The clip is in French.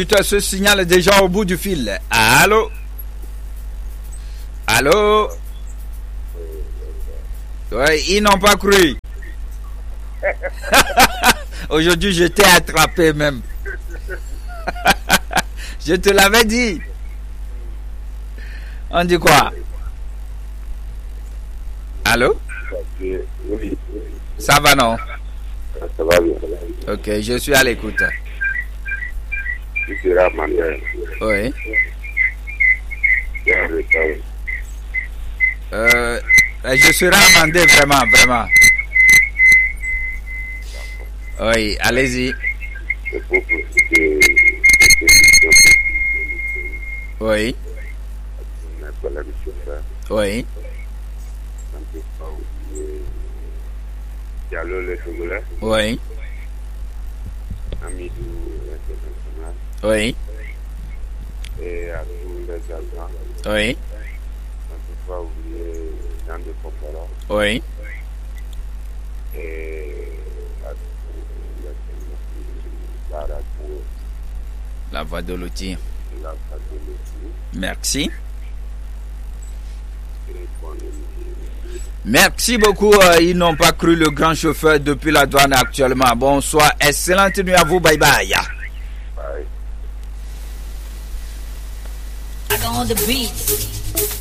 Ce signal est déjà au bout du fil. Allô? Allô? Oui, ils n'ont pas cru. Aujourd'hui, je t'ai attrapé même. Je te l'avais dit. On dit quoi? Allô? Oui. Ça va, non? Ça va bien. Ok, je suis à l'écoute. Tu seras mandé. Oui. Je serai amendé vraiment, vraiment. Oui, allez-y. Oui. Oui. Oui. Oui. Et à tous les agents. Oui. On ne peut pas oublier Jean de Pompala. Oui. Et à tous les agents. La voix de l'outil. La voix de l'outil. Merci. Et bonne nuit. Merci beaucoup. Ils n'ont pas cru le grand chauffeur depuis la douane actuellement. Bonsoir. Excellente nuit à vous. Bye bye. Bye. On the beat.